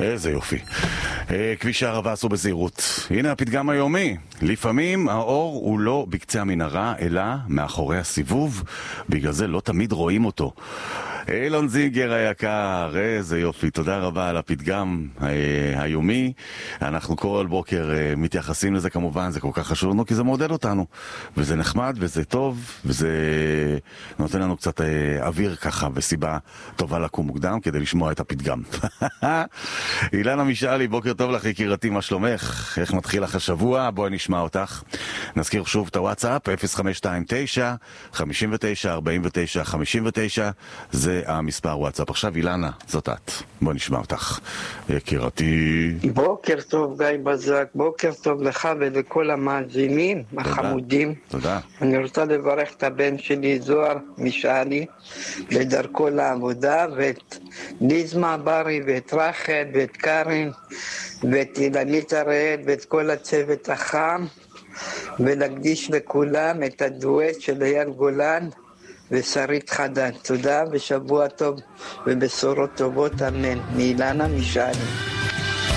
איזה יופי. כביש הערבה עשו בזהירות. הנה הפתגם היומי. לפעמים האור הוא לא בקצה המנהרה, אלא מאחורי הסיבוב. בגלל זה לא תמיד רואים אותו. אילון זינגר היקר, איזה יופי, תודה רבה על הפתגם היומי. אנחנו כל בוקר מתייחסים לזה כמובן, זה כל כך חשוב לנו כי זה מעודד אותנו, וזה נחמד וזה טוב, וזה נותן לנו קצת אוויר ככה וסיבה טובה לקום מוקדם כדי לשמוע את הפתגם. אילנה משאלי, בוקר טוב לך יקירתי, מה שלומך? איך מתחיל לך השבוע? בואי נשמע אותך. נזכיר שוב את הוואטסאפ 0529 59 49 59, זה המספר וואטסאפ. עכשיו אילנה, זאת את. בוא נשמע אותך, יקירתי. בוקר טוב גיא בזק, בוקר טוב לך ולכל המאזינים החמודים. תודה. אני רוצה לברך את הבן שלי זוהר משאלי בדרכו לעבודה, ואת ליזמה ברי ואת רחל ואת קרין ואת אילנית הראל ואת כל הצוות החם, ולהקדיש לכולם את הדואט של אייל גולן ושרית חדד. תודה ושבוע טוב ובשורות טובות, אמן. מאילנה משאלי.